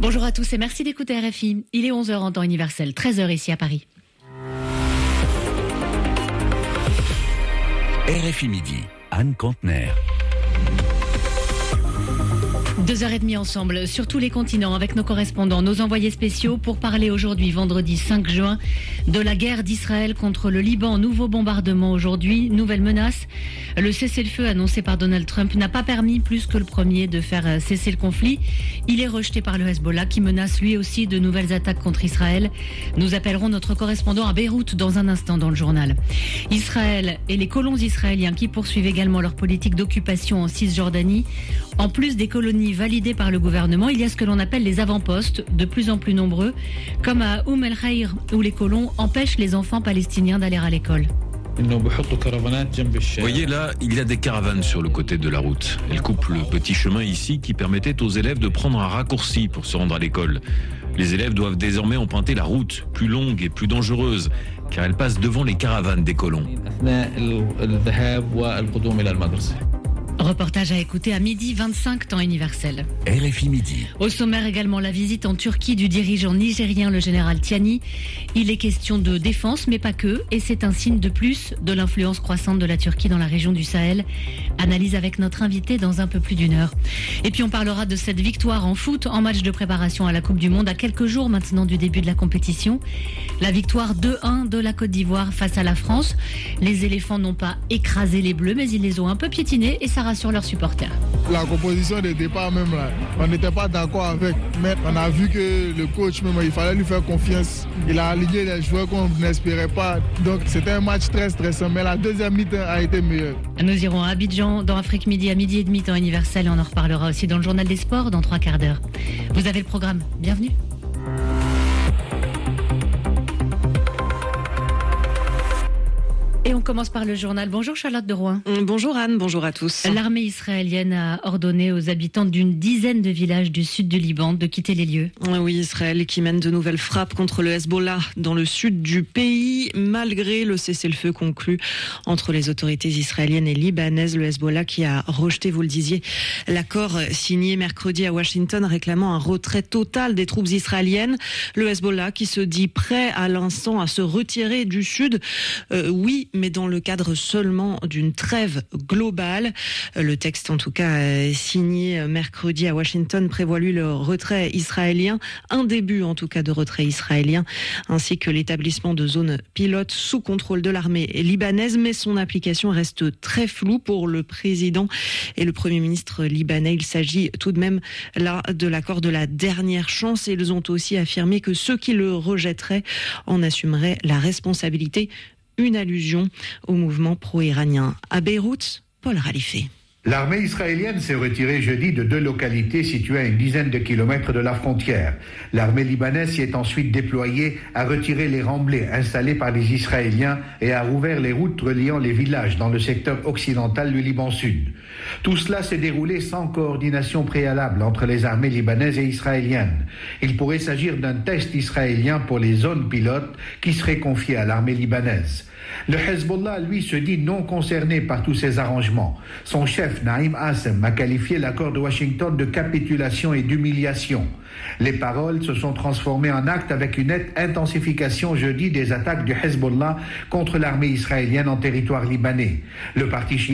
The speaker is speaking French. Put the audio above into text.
Bonjour à tous et merci d'écouter RFI. Il est 11h en temps universel, 13h ici à Paris. RFI Midi, Anne Contener. 2h30 ensemble sur tous les continents avec nos correspondants, nos envoyés spéciaux pour parler aujourd'hui, vendredi 5 juin, de la guerre d'Israël contre le Liban. Nouveau bombardement aujourd'hui, nouvelle menace. Le cessez-le-feu annoncé par Donald Trump n'a pas permis plus que le premier de faire cesser le conflit. Il est rejeté par le Hezbollah qui menace lui aussi de nouvelles attaques contre Israël. Nous appellerons notre correspondant à Beyrouth dans un instant dans le journal. Israël et les colons israéliens qui poursuivent également leur politique d'occupation en Cisjordanie. En plus des colonies validées par le gouvernement, il y a ce que l'on appelle les avant-postes, de plus en plus nombreux, comme à El Khair, où les colons empêchent les enfants palestiniens d'aller à l'école. Voyez là, il y a des caravanes sur le côté de la route. Elles coupent le petit chemin ici qui permettait aux élèves de prendre un raccourci pour se rendre à l'école. Les élèves doivent désormais emprunter la route, plus longue et plus dangereuse, car elle passe devant les caravanes des colons. Reportage à écouter à midi 25 temps universel. RFI Midi. Au sommaire également la visite en Turquie du dirigeant nigérien, le général Tiani. Il est question de défense, mais pas que, et c'est un signe de plus de l'influence croissante de la Turquie dans la région du Sahel. Analyse avec notre invité dans un peu plus d'une heure. Et puis on parlera de cette victoire en foot en match de préparation à la Coupe du Monde à quelques jours maintenant du début de la compétition. La victoire 2-1 de la Côte d'Ivoire face à la France. Les éléphants n'ont pas écrasé les Bleus, mais ils les ont un peu piétinés et ça rassure leurs supporters. La composition de départ même là, on n'était pas d'accord avec, mais on a vu que le coach même, il fallait lui faire confiance. Il a aligné les joueurs qu'on n'espérait pas. Donc c'était un match très stressant, mais la deuxième mi-temps a été meilleure. Nous irons à Abidjan dans Afrique Midi à midi et demi temps universel et on en reparlera aussi dans le journal des sports dans 3 quarts d'heure. Vous avez le programme, bienvenue. Et on commence par le journal. Bonjour Charlotte de Rouen. Bonjour Anne, bonjour à tous. L'armée israélienne a ordonné aux habitants d'une dizaine de villages du sud du Liban de quitter les lieux. Oui, Israël qui mène de nouvelles frappes contre le Hezbollah dans le sud du pays, malgré le cessez-le-feu conclu entre les autorités israéliennes et libanaises. Le Hezbollah qui a rejeté, vous le disiez, l'accord signé mercredi à Washington réclamant un retrait total des troupes israéliennes. Le Hezbollah qui se dit prêt à l'instant à se retirer du sud. Oui, mais dans le cadre seulement d'une trêve globale. Le texte, en tout cas, signé mercredi à Washington, prévoit lui le retrait israélien, un début en tout cas de retrait israélien, ainsi que l'établissement de zones pilotes sous contrôle de l'armée libanaise, mais son application reste très floue pour le président et le Premier ministre libanais. Il s'agit tout de même là de l'accord de la dernière chance et ils ont aussi affirmé que ceux qui le rejetteraient en assumeraient la responsabilité. Une allusion au mouvement pro-iranien. À Beyrouth, Paul Ralifé. L'armée israélienne s'est retirée jeudi de 2 localités situées à une dizaine de kilomètres de la frontière. L'armée libanaise s'y est ensuite déployée, a retiré les remblais installés par les Israéliens et a rouvert les routes reliant les villages dans le secteur occidental du Liban Sud. Tout cela s'est déroulé sans coordination préalable entre les armées libanaises et israéliennes. Il pourrait s'agir d'un test israélien pour les zones pilotes qui seraient confiées à l'armée libanaise. Le Hezbollah, lui, se dit non concerné par tous ces arrangements. Son chef, Naïm Assem, a qualifié l'accord de Washington de capitulation et d'humiliation. Les paroles se sont transformées en actes avec une nette intensification jeudi des attaques du Hezbollah contre l'armée israélienne en territoire libanais. Le parti